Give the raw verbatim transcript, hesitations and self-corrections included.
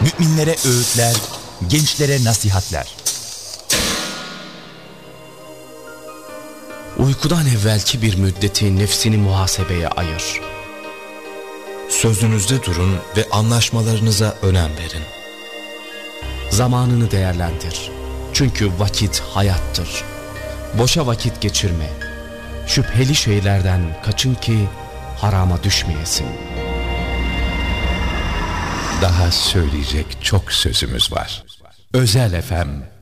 müminlere öğütler, gençlere nasihatler. Uykudan evvelki bir müddeti nefsini muhasebeye ayır. Sözünüzde durun ve anlaşmalarınıza önem verin. Zamanını değerlendir. Çünkü vakit hayattır. Boşa vakit geçirme. Şüpheli şeylerden kaçın ki harama düşmeyesin. Daha söyleyecek çok sözümüz var. Özel F M